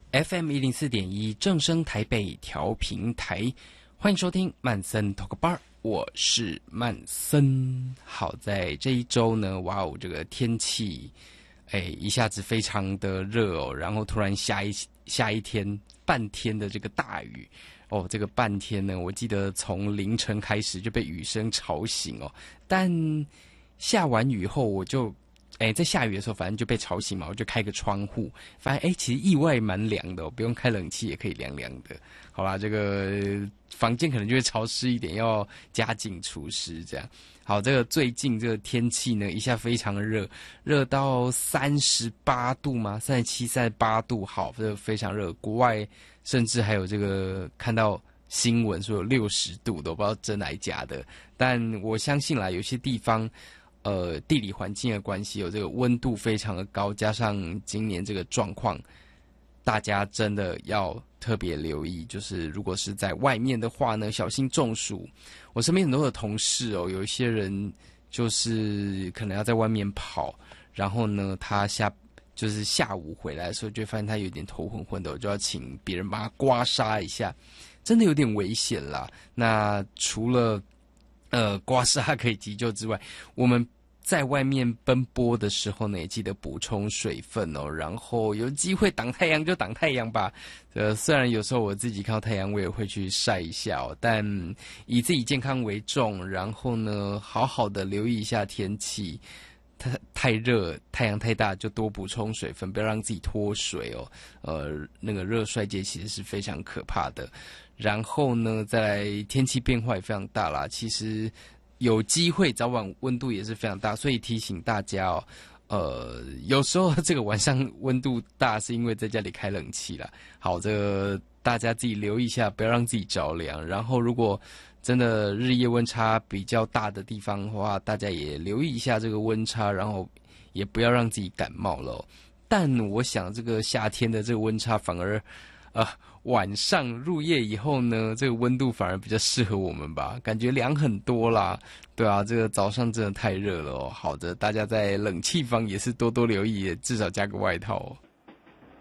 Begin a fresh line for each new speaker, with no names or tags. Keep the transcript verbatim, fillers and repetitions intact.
F M 一零四点一正声台北调频台，欢迎收听曼森 Talk Bar， 我是曼森。好，在这一周呢，哇哦，这个天气，哎，一下子非常的热哦，然后突然下一下一天半天的这个大雨哦，这个半天呢，我记得从凌晨开始就被雨声吵醒哦，但下完雨后我就。哎，在下雨的时候，反正就被吵醒嘛，我就开个窗户，发现哎，其实意外蛮凉的哦，不用开冷气也可以凉凉的。好啦，这个房间可能就会潮湿一点，要加紧除湿这样。好，这个最近这个天气呢，一下非常热，热到三十八度吗？三十七、三十八度，好，这个非常热。国外甚至还有这个看到新闻说有六十度的，我不知道真还假的，但我相信啦，有些地方。呃，地理环境的关系，有这个温度非常的高，加上今年这个状况，大家真的要特别留意。就是如果是在外面的话呢，小心中暑。我身边很多的同事哦，有一些人就是可能要在外面跑，然后呢，他下就是下午回来的时候，就会发现他有点头昏昏的，我就要请别人帮他刮痧一下，真的有点危险啦。那除了呃刮痧可以急救之外，我们在外面奔波的时候呢，也记得补充水分哦。然后有机会挡太阳就挡太阳吧。呃，虽然有时候我自己看到太阳，我也会去晒一下哦，但以自己健康为重。然后呢，好好的留意一下天气。太太热，太阳太大，就多补充水分，不要让自己脱水哦。呃，那个热衰竭其实是非常可怕的。然后呢，再来天气变化也非常大啦，其实。有机会早晚温度也是非常大，所以提醒大家哦，呃，有时候这个晚上温度大是因为在家里开冷气啦。好，这个大家自己留意一下，不要让自己着凉。然后，如果真的日夜温差比较大的地方的话，大家也留意一下这个温差，然后也不要让自己感冒了哦。但我想，这个夏天的这个温差反而。呃，晚上入夜以后呢，这个温度反而比较适合我们吧，感觉凉很多啦。对啊，这个早上真的太热了哦。好的，大家在冷气房也是多多留意，至少加个外套哦。